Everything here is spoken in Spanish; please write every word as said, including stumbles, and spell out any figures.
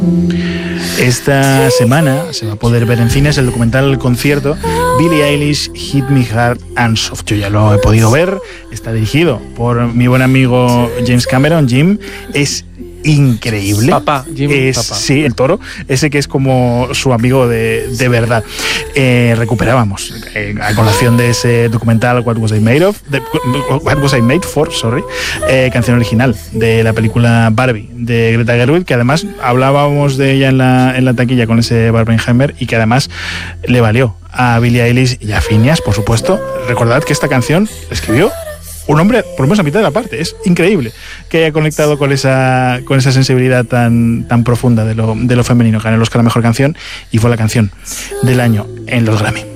Esta semana se va a poder ver en cines el documental El Concierto, Billie Eilish, Hit Me Hard and Soft. Yo ya lo he podido ver, está dirigido por mi buen amigo James Cameron, Jim. Es increíble. Papá, Jim, es, papá. Sí, el toro, ese que es como su amigo de, de verdad. Eh, recuperábamos, eh, a colación de ese documental What Was I Made Of, de, What Was I Made For, sorry, eh, canción original de la película Barbie de Greta Gerwig, que además hablábamos de ella en la, en la taquilla con ese Barbenheimer y que además le valió a Billie Eilish y a Phineas, por supuesto. Recordad que esta canción la escribió un hombre, por lo menos a mitad de la parte. Es increíble que haya conectado con esa, con esa sensibilidad tan, tan profunda de lo, de lo femenino. Ganó el Oscar a la mejor canción y fue la canción del año en los Grammy.